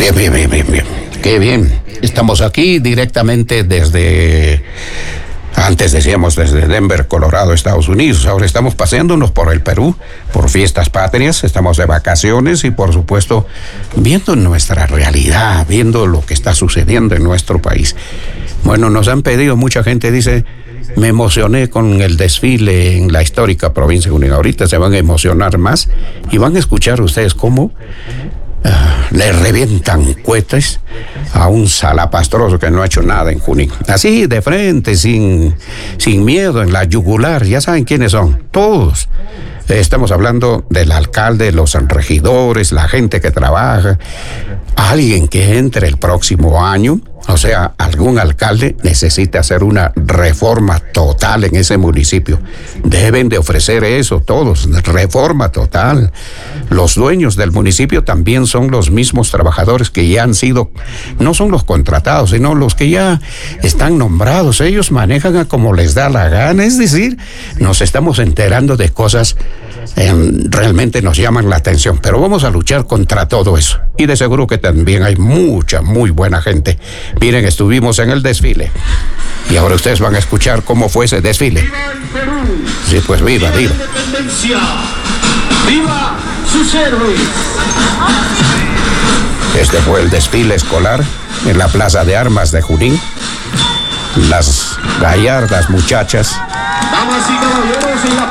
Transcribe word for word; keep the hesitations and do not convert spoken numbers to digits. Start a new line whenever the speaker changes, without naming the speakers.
Bien, bien, bien, bien, bien. Qué bien. Estamos aquí directamente desde... Antes decíamos desde Denver, Colorado, Estados Unidos. Ahora estamos paseándonos por el Perú, por fiestas patrias. Estamos de vacaciones y, por supuesto, viendo nuestra realidad, viendo lo que está sucediendo en nuestro país. Bueno, nos han pedido, mucha gente dice... Me emocioné con el desfile en la histórica provincia de Junín. Ahorita se van a emocionar más y van a escuchar ustedes cómo uh, le revientan cohetes a un salapastroso que no ha hecho nada en Junín. Así, de frente, sin, sin miedo, en la yugular. Ya saben quiénes son, todos. Estamos hablando del alcalde, los regidores, la gente que trabaja. Alguien que entre el próximo año, o sea, algún alcalde necesita hacer una reforma total en ese municipio. Deben de ofrecer eso todos, reforma total. Los dueños del municipio también son los mismos trabajadores que ya han sido, no son los contratados, sino los que ya están nombrados. Ellos manejan a como les da la gana, es decir, nos estamos enterando de cosas eh, realmente nos llaman la atención, pero vamos a luchar contra todo eso. Y de seguro que también hay mucha, muy buena gente. Miren, estuvimos en el desfile y ahora ustedes van a escuchar cómo fue ese desfile. Sí, pues viva, viva.
¡Viva la independencia! ¡Viva sus héroes!
Este fue el desfile escolar en la Plaza de Armas de Junín. Las gallardas muchachas.
Damas y caballeros, en la